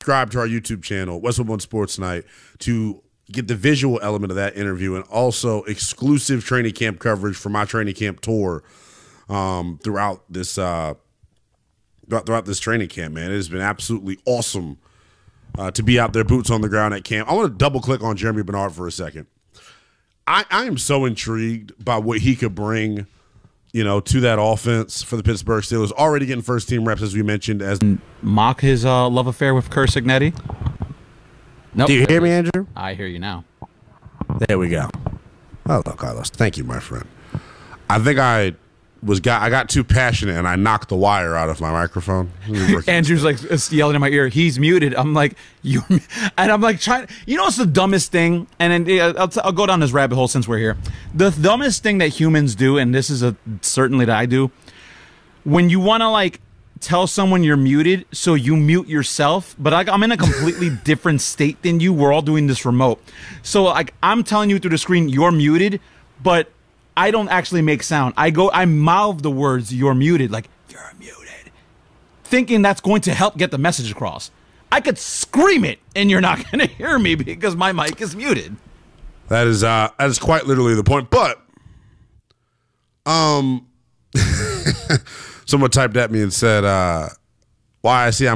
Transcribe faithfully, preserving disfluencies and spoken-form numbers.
subscribe to our YouTube channel, Westwood One Sports Night, to get the visual element of that interview and also exclusive training camp coverage for my training camp tour um, throughout this uh, throughout this training camp, man. It has been absolutely awesome uh, to be out there, boots on the ground at camp. I want to double click on Jeremy Bernard for a second. I, I am so intrigued by what he could bring, you know, to that offense for the Pittsburgh Steelers. Already getting first team reps, as we mentioned. As mock his uh, love affair with Curt Cignetti. Nope. Do you hear me, Andrew? I hear you now. There we go. Hello, Carlos. Thank you, my friend. I think I was got I got too passionate and I knocked the wire out of my microphone. Andrew's like yelling in my ear, he's muted. I'm like, you, and I'm like trying. You know what's the dumbest thing? And then I'll, I'll go down this rabbit hole since we're here. The dumbest thing that humans do, and this is a certainly that I do, when you want to like tell someone you're muted, so you mute yourself, but I, I'm in a completely different state than you. We're all doing this remote, so like I'm telling you through the screen you're muted, but I don't actually make sound. I go, I mouth the words "you're muted," like "you're muted," thinking that's going to help get the message across. I could scream it, and you're not going to hear me because my mic is muted. That is uh, that is quite literally the point. But um, someone typed at me and said, uh, "Why I see I'm."